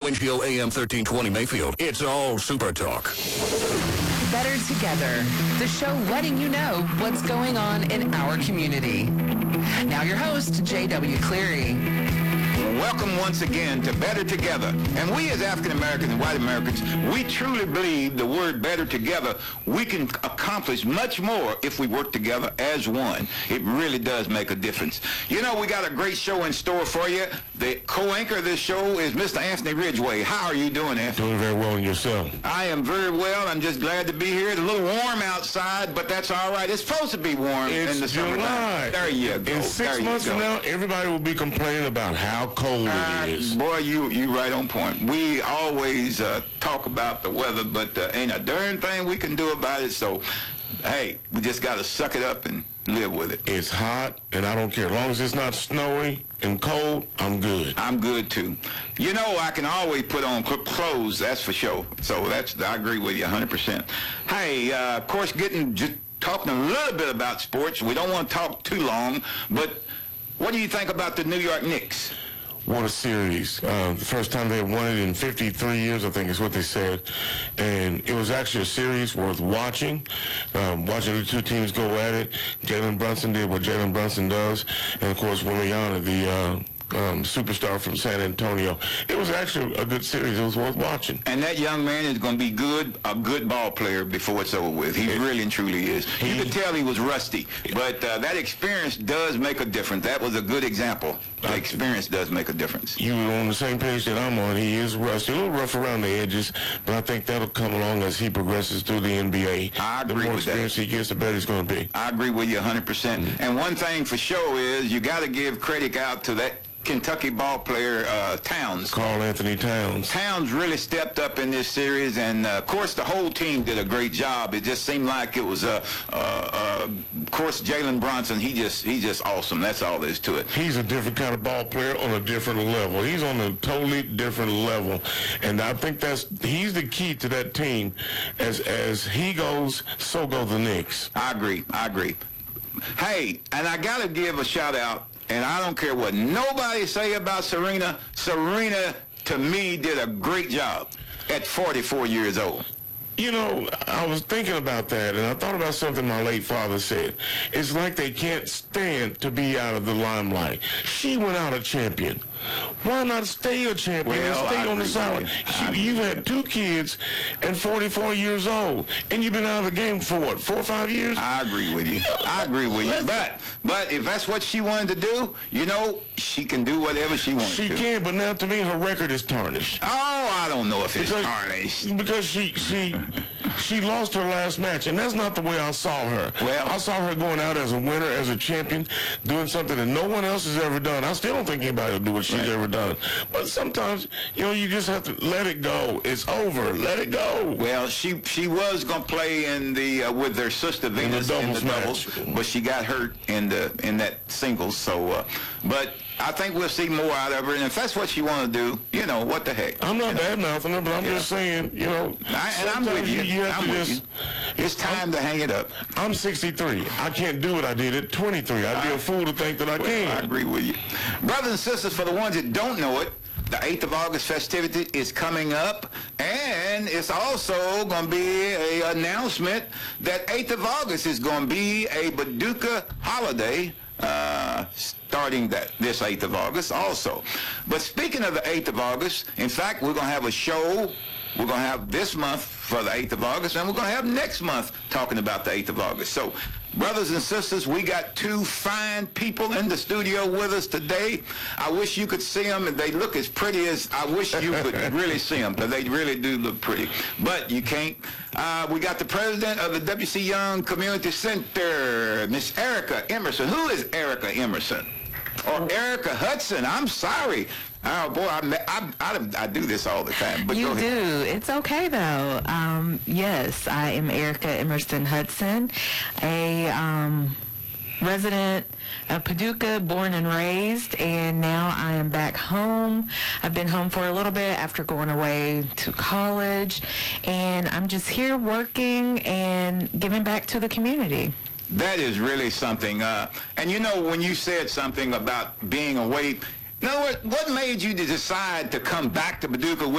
WNGO AM 1320 Mayfield. It's all Super Talk. Better Together, the show letting you know what's going on in our community. Now your host, J.W. Cleary. Welcome once again to Better Together. And we as African Americans and white Americans, we truly believe the word better together, we can accomplish much more if we work together as one. It really does make a difference. You know, we got a great show in store for you. The co-anchor of this show is Mr. Anthony Ridgway. How are you doing, Anthony? Doing very well, and yourself? I am very well. I'm just glad to be here. It's a little warm outside, but that's all right. It's supposed to be warm in the summertime. There you go. In 6 months from now, everybody will be complaining about how cold it is. Boy, you right on point. We always talk about the weather, but ain't a darn thing we can do about it. So, hey, we just got to suck it up and live with it. It's hot, and I don't care. As long as it's not snowy and cold, I'm good. I'm good, too. You know, I can always put on clothes, that's for sure. So I agree with you 100%. Hey, of course, just talking a little bit about sports. We don't want to talk too long, but what do you think about the New York Knicks? What a series. The first time they had won it in 53 years, I think is what they said. And it was actually a series worth watching. Watching the two teams go at it. Jalen Brunson did what Jalen Brunson does. And, of course, Wembanyama, the superstar from San Antonio. It was actually a good series. It was worth watching. And that young man is going to be a good ball player before it's over with. He really and truly is. You could tell he was rusty, but that experience does make a difference. That was a good example. The experience does make a difference. You were on the same page that I'm on. He is rusty, a little rough around the edges, but I think that'll come along as he progresses through the NBA. I agree with that. The more experience he gets, the better he's going to be. I agree with you 100%. And one thing for sure is you got to give credit out to that Kentucky ball player, Towns. Karl-Anthony Towns. Towns really stepped up in this series, and of course the whole team did a great job. It just seemed like it was, of course, Jalen Brunson. He's just awesome. That's all there is to it. He's a different kind of ball player on a different level. He's on a totally different level, and I think he's the key to that team. As he goes, so go the Knicks. I agree. Hey, and I got to give a shout out. And I don't care what nobody say about Serena. Serena, to me, did a great job at 44 years old. You know, I was thinking about that, and I thought about something my late father said. It's like they can't stand to be out of the limelight. She went out a champion. Why not stay a champion and stay on the sideline? You've had 2 kids and 44 years old, and you've been out of the game for what, 4 or 5 years? I agree with you. But if that's what she wanted to do, you know, she can do whatever she wants to. She can, but now to me her record is tarnished. Oh, I don't know if it's tarnished. Because she lost her last match, and that's not the way I saw her. Well, I saw her going out as a winner, as a champion, doing something that no one else has ever done. I still don't think anybody will do what she's ever done. But sometimes, you know, you just have to let it go. It's over. Let it go. Well, she was going to play in the with their sister Venus in the doubles, but she got hurt in that singles. So, but I think we'll see more out of her. And if that's what she want to do, you know, what the heck. I'm not bad-mouthing her, but I'm just saying, you know. And I'm with you. It's time to hang it up. I'm 63. I can't do what I did at 23. I'd be a fool to think that I can. I agree with you. Brothers and sisters, for the ones that don't know it, the 8th of August festivity is coming up, and it's also going to be an announcement that 8th of August is going to be a Paducah holiday, starting this 8th of August also. But speaking of the 8th of August, in fact, we're going to have a show. We're going to have this month for the 8th of August, and we're going to have next month talking about the 8th of August. So, brothers and sisters, we got 2 fine people in the studio with us today. I wish you could see them, and they look as pretty as I wish you could really see them, because they really do look pretty. But you can't. We got the president of the W.C. Young Community Center, Miss Erica Emerson. Who is Erica Emerson? Or Erica Hudson. I'm sorry. Oh, boy, I do this all the time. But you do. It's okay, though. Yes, I am Erica Emerson Hudson, a resident of Paducah, born and raised, and now I am back home. I've been home for a little bit after going away to college, and I'm just here working and giving back to the community. That is really something. And, you know, when you said something about being away, you know what made you decide to come back to Paducah?